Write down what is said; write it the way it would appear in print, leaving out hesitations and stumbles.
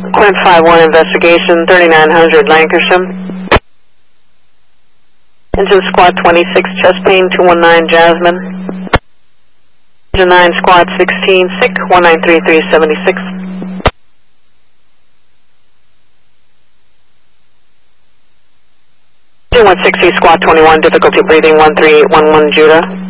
Quint 5-1 investigation, 3900 Lancashire. Engine Squad 26, chest pain, 219 Jasmine. Engine 9, Squad 16, SIC, 193376. Engine 160, Squad 21, difficulty breathing, 13811 Judah.